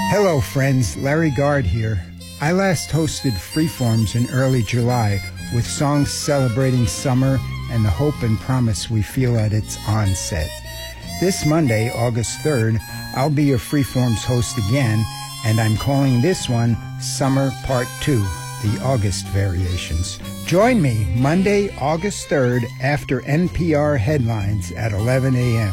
Hello, friends. Larry Gard here. I last hosted Freeforms in early July with songs celebrating summer and the hope and promise we feel at its onset. This Monday, August 3rd, I'll be your Freeforms host again, and I'm calling this one Summer Part 2, the August variations. Join me Monday, August 3rd after NPR headlines at 11 a.m.